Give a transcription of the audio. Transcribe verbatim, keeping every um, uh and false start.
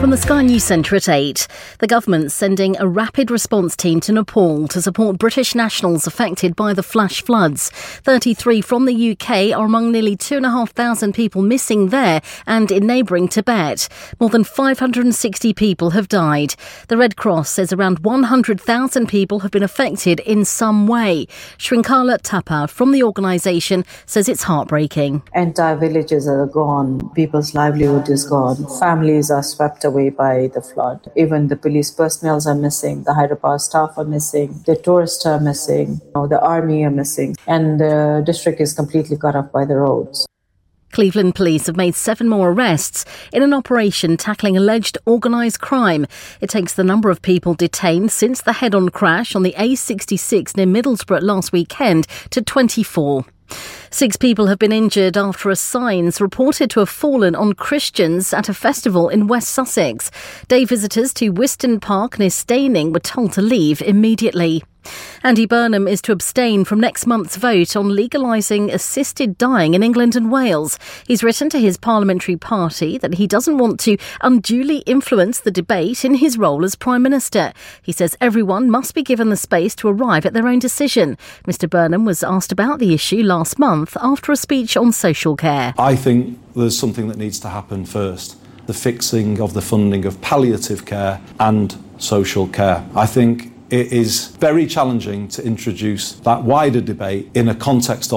From the Sky News Centre at eight, the government's sending a rapid response team to Nepal to support British nationals affected by the flash floods. thirty-three from the U K are among nearly two thousand five hundred people missing there and in neighbouring Tibet. More than five hundred sixty people have died. The Red Cross says around one hundred thousand people have been affected in some way. Shrinkala Thapa from the organisation says it's heartbreaking. Entire villages are gone. People's livelihood is gone. Families are swept away by the flood. Even the police personnel are missing. The hydropower staff are missing. The tourists are missing. You know, the army are missing. And the district is completely cut off by the roads. Cleveland police have made seven more arrests in an operation tackling alleged organised crime. It takes the number of people detained since the head-on crash on the A sixty-six near Middlesbrough last weekend to twenty-four. Six people have been injured after a sign's reported to have fallen on Christians at a festival in West Sussex. Day visitors to Wiston Park near Staining were told to leave immediately. Andy Burnham is to abstain from next month's vote on legalising assisted dying in England and Wales. He's written to his parliamentary party that he doesn't want to unduly influence the debate in his role as Prime Minister. He says everyone must be given the space to arrive at their own decision. Mr Burnham was asked about the issue last month after a speech on social care. I think there's something that needs to happen first. The fixing of the funding of palliative care and social care. I think it is very challenging to introduce that wider debate in a context of